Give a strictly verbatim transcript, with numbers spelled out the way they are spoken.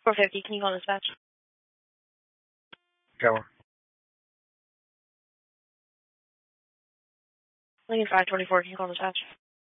four fifty, can you call dispatch? Go on. Lincoln five twenty-four, can you call dispatch?